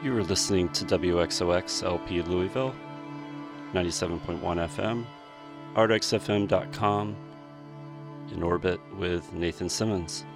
You are listening to WXOX LP Louisville, 97.1 FM, artxfm.com, in orbit with Nathan Simmons.